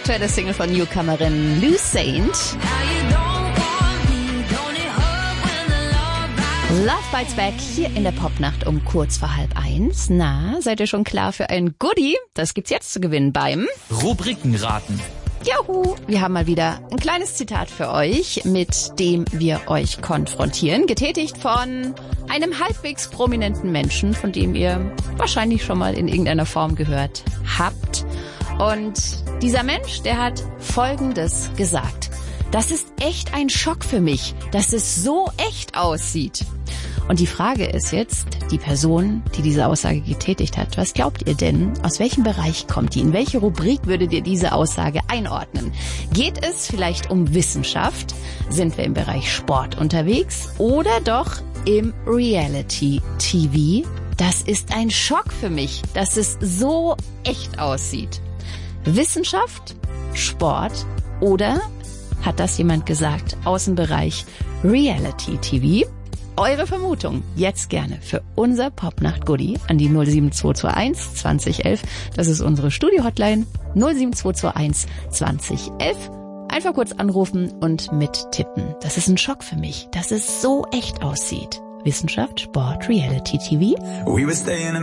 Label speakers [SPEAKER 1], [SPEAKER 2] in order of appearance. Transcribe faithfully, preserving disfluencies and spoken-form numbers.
[SPEAKER 1] aktuelle Single von Newcomerin Lou Saint. Love Bites Back hier in der Popnacht um kurz vor halb eins. Na, seid ihr schon klar für ein Goodie? Das gibt's jetzt zu gewinnen beim
[SPEAKER 2] Rubrikenraten.
[SPEAKER 1] Juhu! Wir haben mal wieder ein kleines Zitat für euch, mit dem wir euch konfrontieren. Getätigt von einem halbwegs prominenten Menschen, von dem ihr wahrscheinlich schon mal in irgendeiner Form gehört habt. Und dieser Mensch, der hat Folgendes gesagt. Das ist echt ein Schock für mich, dass es so echt aussieht. Und die Frage ist jetzt, die Person, die diese Aussage getätigt hat, was glaubt ihr denn? Aus welchem Bereich kommt die? In welche Rubrik würdet ihr diese Aussage einordnen? Geht es vielleicht um Wissenschaft? Sind wir im Bereich Sport unterwegs? Oder doch im Reality-T V? Das ist ein Schock für mich, dass es so echt aussieht. Wissenschaft? Sport? Oder hat das jemand gesagt aus dem Bereich Reality-T V? Eure Vermutung jetzt gerne für unser Popnacht-Goodie an die null sieben zwei zwei eins zwanzig elf. Das ist unsere Studio-Hotline null sieben zwei zwei eins zwanzig elf. Einfach kurz anrufen und mittippen. Das ist ein Schock für mich, dass es so echt aussieht. Wissenschaft, Sport, Reality-T V.
[SPEAKER 3] We were staying